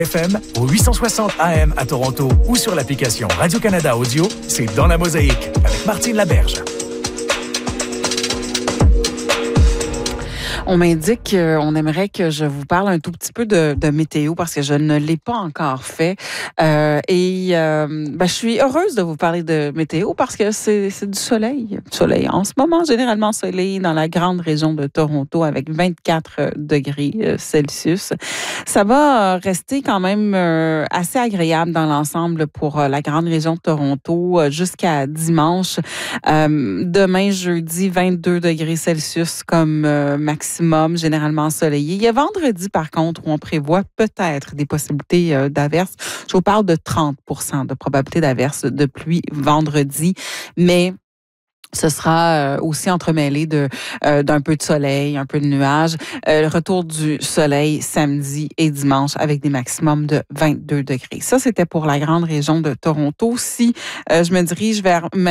FM au 860 AM à Toronto ou sur l'application Radio-Canada Audio, c'est Dans la Mosaïque avec Martine Laberge. On m'indique qu'on aimerait que je vous parle un tout petit peu de météo parce que je ne l'ai pas encore fait. Je suis heureuse de vous parler de météo parce que c'est du soleil. Soleil en ce moment, généralement soleil dans la grande région de Toronto avec 24 degrés Celsius. Ça va rester quand même assez agréable dans l'ensemble pour la grande région de Toronto jusqu'à dimanche. Demain, jeudi, 22 degrés Celsius comme maximum, généralement ensoleillé. Il y a vendredi, par contre, où on prévoit peut-être des possibilités d'averses. Je vous parle de 30 % de probabilité d'averses de pluie vendredi, mais ce sera aussi entremêlé d'un peu de soleil, un peu de nuages. Retour du soleil samedi et dimanche avec des maximums de 22 degrés. Ça, c'était pour la grande région de Toronto. Si je me dirige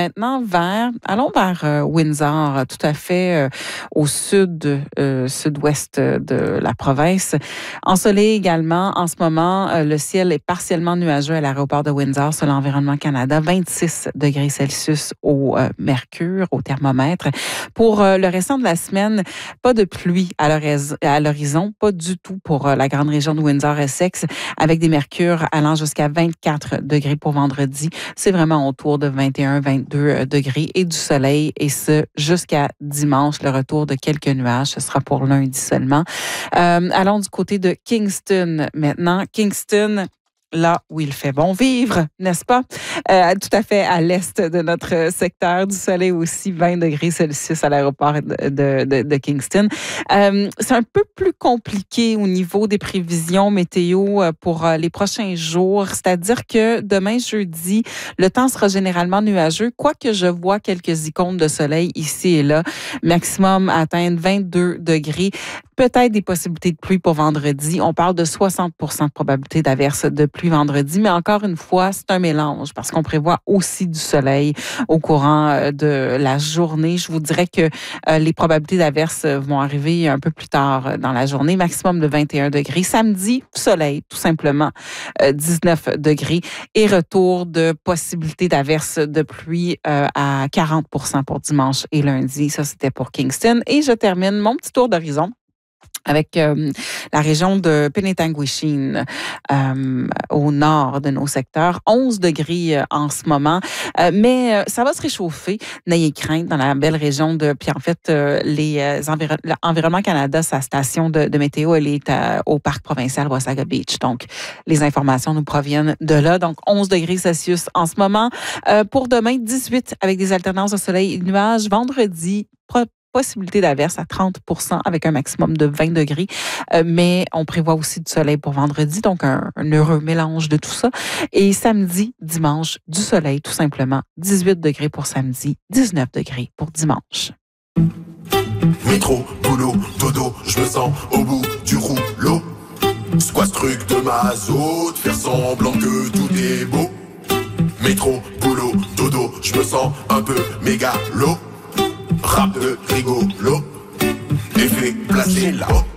allons vers Windsor, tout à fait au sud-ouest de la province. Ensoleillé également. En ce moment, le ciel est partiellement nuageux à l'aéroport de Windsor selon Environnement Canada. 26 degrés Celsius au mercure, au thermomètre. Pour le restant de la semaine, pas de pluie à l'horizon, pas du tout pour la grande région de Windsor-Essex, avec des mercures allant jusqu'à 24 degrés pour vendredi. C'est vraiment autour de 21-22 degrés et du soleil, et ce, jusqu'à dimanche, le retour de quelques nuages. Ce sera pour lundi seulement. Allons du côté de Kingston maintenant. Kingston, là où il fait bon vivre, n'est-ce pas? Tout à fait à l'est de notre secteur. Du soleil aussi, 20 degrés Celsius à l'aéroport de Kingston. C'est un peu plus compliqué au niveau des prévisions météo pour les prochains jours. C'est-à-dire que demain, jeudi, le temps sera généralement nuageux, quoique je vois quelques icônes de soleil ici et là. Maximum à atteindre 22 degrés. Peut-être des possibilités de pluie pour vendredi. On parle de 60 % de probabilité d'averse de pluie vendredi, mais encore une fois, c'est un mélange parce qu'on prévoit aussi du soleil au courant de la journée. Je vous dirais que les probabilités d'averse vont arriver un peu plus tard dans la journée, maximum de 21 degrés. Samedi, soleil, tout simplement, 19 degrés et retour de possibilités d'averse de pluie à 40 % pour dimanche et lundi. Ça, c'était pour Kingston. Et je termine mon petit tour d'horizon avec la région de Penetanguishene au nord de nos secteurs. 11 degrés en ce moment, mais ça va se réchauffer. N'ayez crainte dans la belle région de... Puis en fait, l'Environnement Canada, sa station de météo, elle est au parc provincial Wasaga Beach. Donc, les informations nous proviennent de là. Donc, 11 degrés Celsius en ce moment. Pour demain, 18 avec des alternances de soleil et de nuages. Vendredi, possibilité d'averse à 30 % avec un maximum de 20 degrés. Mais on prévoit aussi du soleil pour vendredi, donc un heureux mélange de tout ça. Et samedi, dimanche, du soleil tout simplement. 18 degrés pour samedi, 19 degrés pour dimanche. Métro, boulot, dodo, je me sens au bout du rouleau. C'est quoi ce truc de mazout, faire semblant que tout est beau. Métro, boulot, dodo, je me sens un peu mégalo. Rap de rigolo, effet placé là-haut.